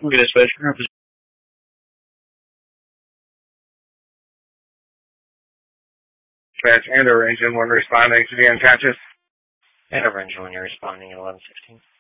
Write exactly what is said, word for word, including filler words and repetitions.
We're going to switch group. Transmitter engine when responding to the unconscious. And over engine when you're responding at eleven sixteen.